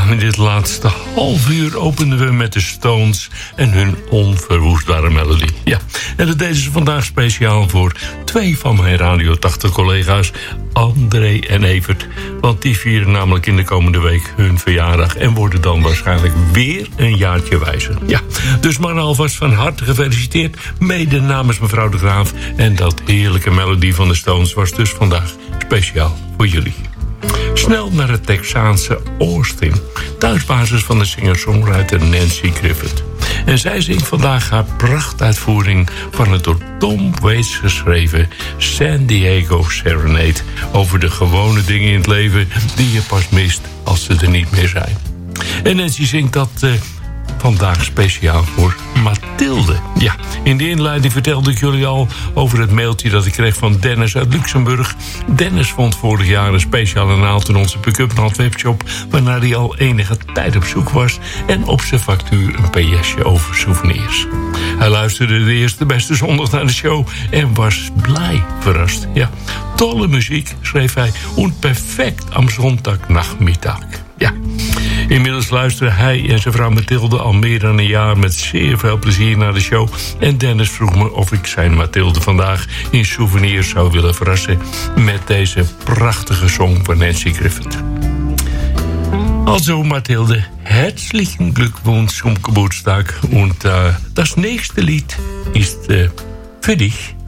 in dit laatste half uur openden we met de Stones en hun onverwoestbare melodie. Ja, en dat deden ze vandaag speciaal voor 2 van mijn Radio 80 collega's, André en Evert. Want die vieren namelijk in de komende week hun verjaardag en worden dan waarschijnlijk weer een jaartje wijzer. Ja, dus maar alvast van harte gefeliciteerd, mede namens mevrouw de Graaf. En dat heerlijke melodie van de Stones was dus vandaag speciaal voor jullie. Snel naar het Texaanse Austin, thuisbasis van de singer-songwriter Nancy Griffith. En zij zingt vandaag haar prachtuitvoering van het door Tom Waits geschreven San Diego Serenade, over de gewone dingen in het leven die je pas mist als ze er niet meer zijn. En Nancy zingt dat vandaag speciaal voor Mathilde. Ja, in de inleiding vertelde ik jullie al over het mailtje dat ik kreeg van Dennis uit Luxemburg. Dennis vond vorig jaar een speciale naald in onze Pick-up Naald webshop, waarnaar hij al enige tijd op zoek was, en op zijn factuur een ps'je over souvenirs. Hij luisterde de eerste beste zondag naar de show en was blij verrast. Ja, tolle muziek, schreef hij, und perfect am Sonntagnachmittag. Ja, inmiddels luisteren hij en zijn vrouw Mathilde al meer dan een jaar met zeer veel plezier naar de show. En Dennis vroeg me of ik zijn Mathilde vandaag in souvenirs zou willen verrassen met deze prachtige song van Nancy Griffith. Also Mathilde, herzlichen Glückwunsch zum Geburtstag und das nächste Lied ist für dich.